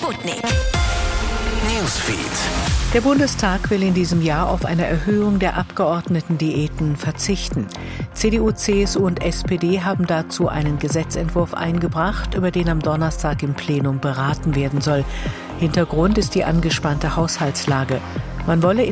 Sputnik Newsfeed. Der Bundestag will in diesem Jahr auf eine Erhöhung der Abgeordnetendiäten verzichten. CDU, CSU und SPD haben dazu einen Gesetzentwurf eingebracht, über den am Donnerstag im Plenum beraten werden soll. Hintergrund ist die angespannte Haushaltslage. Man wolle